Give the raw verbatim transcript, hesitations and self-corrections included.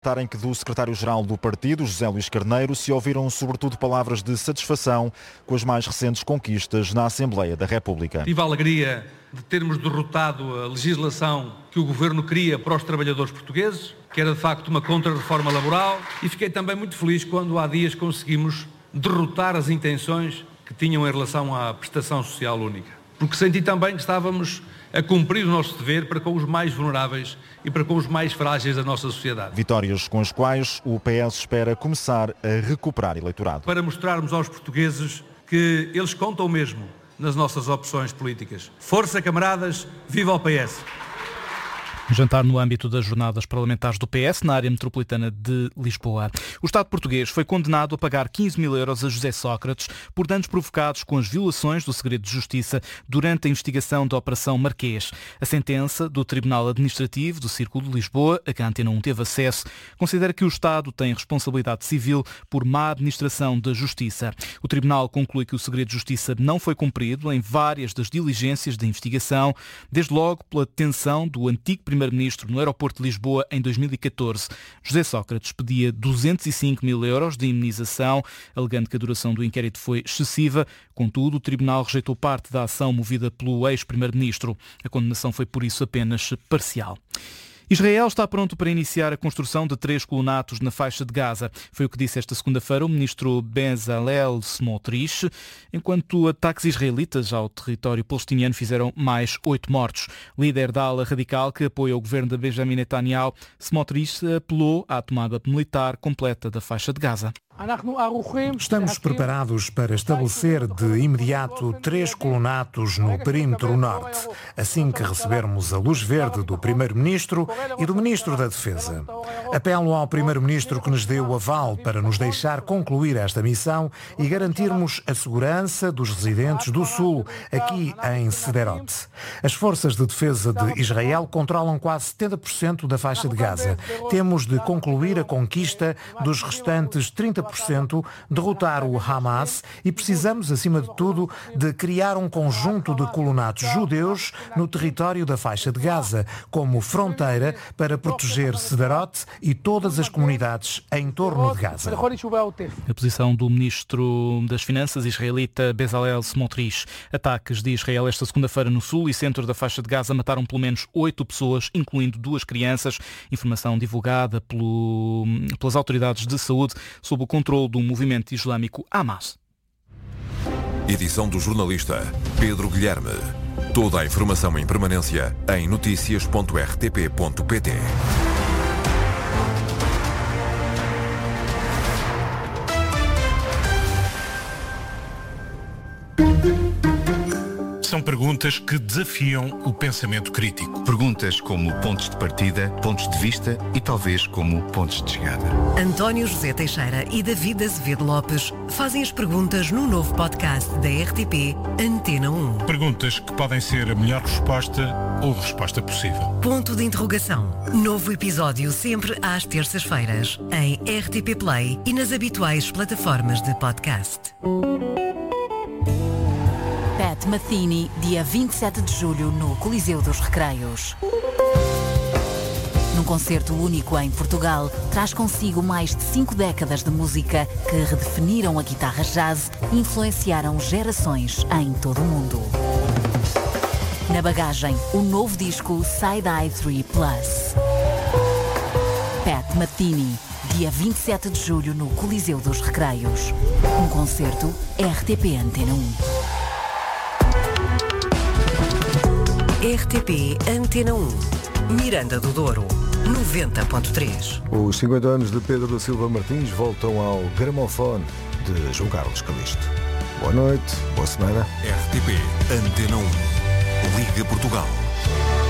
Em que do secretário-geral do partido, José Luís Carneiro, se ouviram sobretudo palavras de satisfação com as mais recentes conquistas na Assembleia da República. Tive a alegria de termos derrotado a legislação que o Governo queria para os trabalhadores portugueses, que era de facto uma contra-reforma laboral, e fiquei também muito feliz quando há dias conseguimos derrotar as intenções que tinham em relação à prestação social única. Porque senti também que estávamos a cumprir o nosso dever para com os mais vulneráveis e para com os mais frágeis da nossa sociedade. Vitórias com as quais o P S espera começar a recuperar eleitorado. Para mostrarmos aos portugueses que eles contam mesmo nas nossas opções políticas. Força, camaradas, viva o P S! Jantar no âmbito das jornadas parlamentares do P S na área metropolitana de Lisboa. O Estado português foi condenado a pagar quinze mil euros a José Sócrates por danos provocados com as violações do segredo de justiça durante a investigação da Operação Marquês. A sentença do Tribunal Administrativo do Círculo de Lisboa, a que a Antena um teve acesso, considera que o Estado tem responsabilidade civil por má administração da justiça. O Tribunal conclui que o segredo de justiça não foi cumprido em várias das diligências de investigação, desde logo pela detenção do antigo primeiro Primeiro-Ministro no aeroporto de Lisboa em dois mil e catorze. José Sócrates pedia duzentos e cinco mil euros de indemnização, alegando que a duração do inquérito foi excessiva. Contudo, o Tribunal rejeitou parte da ação movida pelo ex-Primeiro-Ministro. A condenação foi, por isso, apenas parcial. Israel está pronto para iniciar a construção de três colonatos na faixa de Gaza. Foi o que disse esta segunda-feira o ministro Bezalel Smotrich, enquanto ataques israelitas ao território palestiniano fizeram mais oito mortos. Líder da ala radical que apoia o governo de Benjamin Netanyahu, Smotrich apelou à tomada militar completa da faixa de Gaza. Estamos preparados para estabelecer de imediato três colonatos no perímetro norte, assim que recebermos a luz verde do Primeiro-Ministro e do Ministro da Defesa. Apelo ao Primeiro-Ministro que nos dê o aval para nos deixar concluir esta missão e garantirmos a segurança dos residentes do Sul, aqui em Sderot. As forças de defesa de Israel controlam quase setenta por cento da faixa de Gaza. Temos de concluir a conquista dos restantes trinta por cento, derrotar o Hamas e precisamos, acima de tudo, de criar um conjunto de colonatos judeus no território da faixa de Gaza, como fronteira para proteger Sderot e todas as comunidades em torno de Gaza. A posição do ministro das Finanças israelita Bezalel Smotrich. Ataques de Israel esta segunda-feira no sul e centro da faixa de Gaza mataram pelo menos oito pessoas, incluindo duas crianças. Informação divulgada pelo, pelas autoridades de saúde sob o controle do movimento islâmico Hamas. Edição do jornalista Pedro Guilherme. Toda a informação em permanência em notícias ponto r t p ponto p t. São perguntas que desafiam o pensamento crítico. Perguntas como pontos de partida, pontos de vista e talvez como pontos de chegada. António José Teixeira e David Azevedo Lopes fazem as perguntas no novo podcast da R T P Antena um. Perguntas que podem ser a melhor resposta ou a resposta possível. Ponto de interrogação. Novo episódio sempre às terças-feiras em R T P Play e nas habituais plataformas de podcast. Pat Metheny, dia vinte e sete de julho, no Coliseu dos Recreios. Num concerto único em Portugal, traz consigo mais de cinco décadas de música que redefiniram a guitarra jazz e influenciaram gerações em todo o mundo. Na bagagem, o novo disco Side Eye três Plus. Pat Metheny, dia vinte e sete de julho, no Coliseu dos Recreios. Um concerto R T P Antena um. R T P Antena um. Miranda do Douro, noventa ponto três. Os cinquenta anos de Pedro da Silva Martins voltam ao gramofone de João Carlos Calisto. Boa noite, boa semana. R T P Antena um. Liga Portugal.